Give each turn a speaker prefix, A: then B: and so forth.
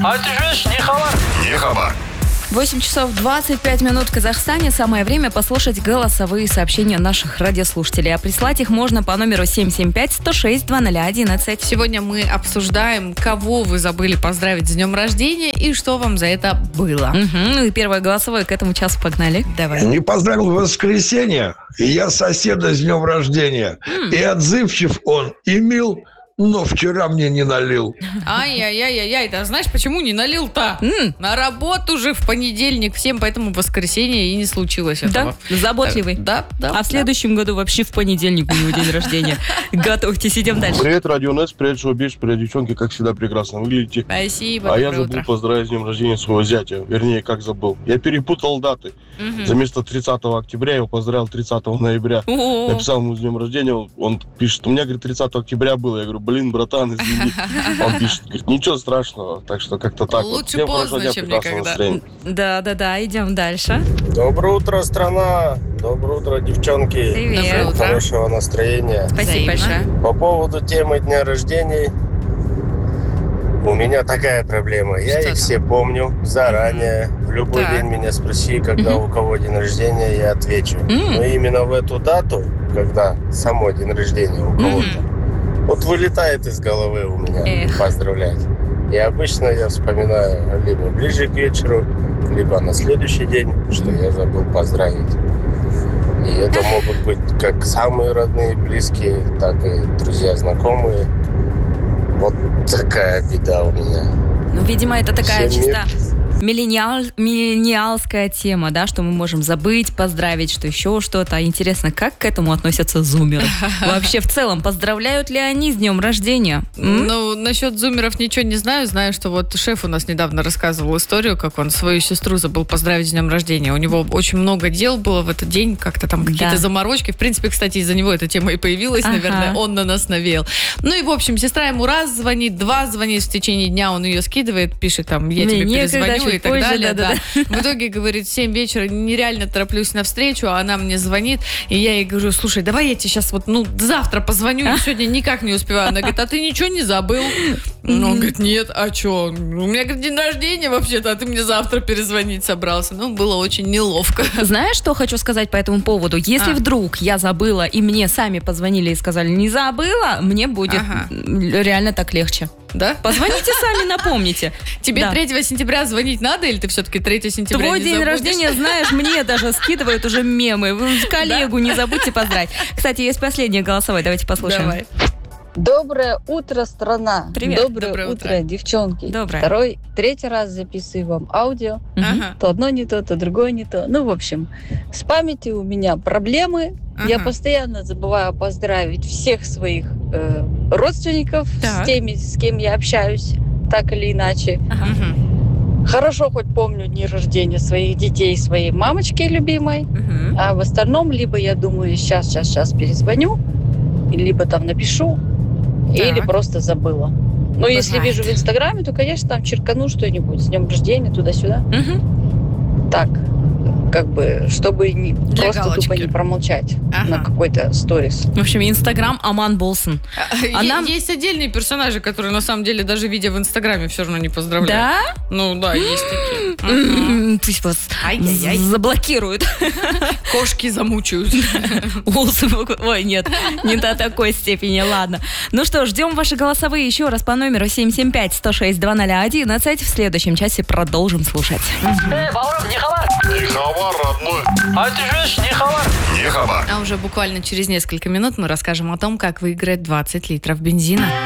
A: А ты же не хабар.
B: Не хабар.
C: 8 часов 25 минут в Казахстане. Самое время послушать голосовые сообщения наших радиослушателей. А прислать их можно по номеру 775-106-2011.
D: Сегодня мы обсуждаем, кого вы забыли поздравить с днем рождения и что вам за это было.
C: Ну и первое голосовое к этому часу погнали.
D: Давай.
E: Не поздравил в воскресенье, и я соседа с днем рождения. И отзывчив он, и мил, но вчера мне не налил.
D: Ай-яй-яй-яй, да знаешь, почему не налил-то? На работу же в понедельник всем, поэтому в воскресенье и не случилось этого.
C: Да, заботливый.
D: Да.
C: А в следующем году вообще в понедельник у него день рождения. Готовьтесь, идем дальше.
F: Привет, Радио Нес, привет, шоу-биш, привет, девчонки, как всегда прекрасно выглядите.
D: Спасибо,
F: А я
D: доброе
F: забыл
D: утро.
F: поздравить с днем рождения своего зятя. Вернее, как забыл. Я перепутал даты. Вместо 30 октября я его поздравил 30 ноября.
C: О.
F: Написал ему с днем рождения, он пишет, у меня, говорит, 30 октября было. Я говорю, блин, братан, извини. Он пишет, говорит, ничего страшного. Так что как-то так.
D: Лучше
F: Всем хорошего
D: поздно,
F: дня,
D: чем
F: прекрасного
D: никогда.
F: настроения.
C: Да, идем дальше.
G: Доброе утро, страна! Доброе утро, девчонки!
C: Привет.
D: Доброе утро.
G: Хорошего настроения.
C: Спасибо
D: Взаимно.
C: большое.
G: По поводу темы дня рождений, у меня такая проблема. Я
D: Что
G: их
D: там?
G: все помню заранее. В любой
D: Так.
G: день меня спроси, когда у кого день рождения, я отвечу. Но именно в эту дату, когда само день рождения у кого-то, вот вылетает из головы у меня
C: Эх.
G: поздравлять. И обычно я вспоминаю либо ближе к вечеру, либо на следующий день, что я забыл поздравить. И это могут быть как самые родные, близкие, так и друзья, знакомые. Вот такая беда у меня.
C: Ну, видимо, это такая
G: Всем
C: чисто миллениалская тема, да, что мы можем забыть, поздравить, что еще что-то. Интересно, как к этому относятся зумеры? Вообще, в целом, поздравляют ли они с днем рождения?
D: Ну, насчет зумеров ничего не знаю. Знаю, что вот шеф у нас недавно рассказывал историю, как он свою сестру забыл поздравить с днем рождения. У него очень много дел было в этот день, как-то там какие-то
C: Да.
D: заморочки. В принципе, кстати, из-за него эта тема и появилась,
C: Ага.
D: наверное, он на нас навеял. Ну и, в общем, сестра ему раз звонит, два звонит в течение дня, он ее скидывает, пишет там, я
C: Мне
D: тебе
C: некогда,
D: перезвоню
C: чуть
D: и так
C: позже,
D: далее.
C: да-да-да.
D: В итоге, говорит, в 7 вечера нереально тороплюсь навстречу, а она мне звонит, и я ей говорю, слушай, давай я тебе сейчас вот, завтра позвоню, и сегодня никак не успеваю. Она говорит, а ты ничего не забыл? Ну, он говорит, нет, а что? У меня, говорит, день рождения вообще-то, а ты мне завтра перезвонить собрался. Ну, было очень неловко.
C: Знаешь, что хочу сказать по этому поводу? Если вдруг я забыла, и мне сами позвонили и сказали, не забыла, мне будет
D: Ага.
C: реально так легче.
D: Да?
C: Позвоните сами, напомните.
D: Тебе
C: Да.
D: 3 сентября звонить надо, или ты все-таки 3 сентября
C: Твой
D: не
C: день
D: забудешь?
C: рождения, знаешь, мне даже скидывают уже мемы. Вы коллегу не забудьте поздравить. Кстати, есть последнее голосовое, давайте послушаем.
D: Давай.
H: Доброе утро, страна.
C: Привет.
D: Доброе утро.
H: утро, девчонки.
C: Доброе.
H: Третий раз записываю вам аудио.
D: Ага.
H: То одно не то, то другое не то. Ну, в общем, с памятью у меня проблемы. Я
D: Ага.
H: постоянно забываю поздравить всех своих родственников
C: Так.
H: с теми, с кем я общаюсь, так или иначе.
D: Мгм.
H: Хорошо хоть помню дни рождения своих детей, своей мамочки любимой.
C: Мгм.
H: А в остальном либо я думаю, сейчас перезвоню, либо там напишу, или
D: Так.
H: просто забыла. Но если
D: Бывает.
H: вижу в Инстаграме, то, конечно, там черкану что-нибудь с днем рождения, туда-сюда.
C: Мгм.
H: Так, как бы, чтобы просто
D: галочки.
H: тупо не промолчать
D: Ага.
H: на какой-то сторис.
C: В общем, Инстаграм Аман Болсон. А нам-
D: Есть отдельные персонажи, которые на самом деле даже видя в Инстаграме все равно не поздравляют.
C: Да?
D: Ну да, есть такие. Ага.
C: Пусть вас
D: Ай-яй-яй.
C: заблокируют.
D: Кошки замучают.
C: Ой, нет, не до такой степени, ладно. Ну что, ждем ваши голосовые еще раз по номеру 775-106-2011. В следующем часе продолжим слушать.
A: Бауырым, не хабар.
B: Не хабар, родной.
A: А ты же не хабар.
B: Не хабар.
D: А уже буквально через несколько минут мы расскажем о том, как выиграть 20 литров бензина.